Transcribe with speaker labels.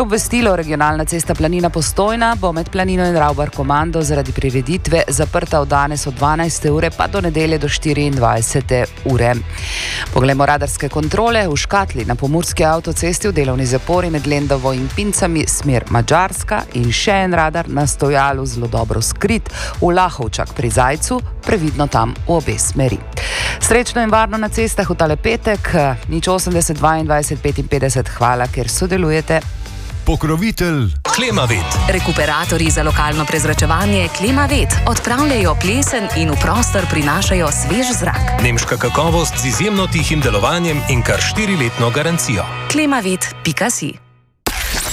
Speaker 1: obvestilo, regionalna cesta Planina Postojna bo med Planino in Ravbar komando zaradi prireditve zaprta od danes od 12. ure pa do nedelje do 24. ure. Poglejmo radarske kontrole. V škatli na pomurski avtocesti v delovni zapori med Lendovo in Pincami smer Madžarska in še en radar na stojalu zelo dobro skrit v Lahovčak pri Zajcu, previdno tam v obe smeri. Srečno in varno na cestah v tale petek, 080 22 55, hvala, ker sodelujete.
Speaker 2: Pokrovitelj Klimavet.
Speaker 3: Rekuperatorji za lokalno prezračevanje Klimavet odpravljajo plesen in v prostor prinašajo svež zrak.
Speaker 2: Nemška kakovost z izjemno tihim delovanjem in kar 4-letno garancijo.
Speaker 3: Klimavet.si